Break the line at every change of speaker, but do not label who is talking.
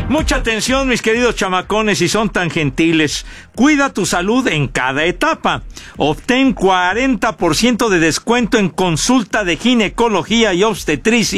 Mucha atención, mis queridos chamacones, si son tan gentiles. Cuida tu salud en cada etapa. Obtén 40% de descuento en consulta de ginecología y obstetricia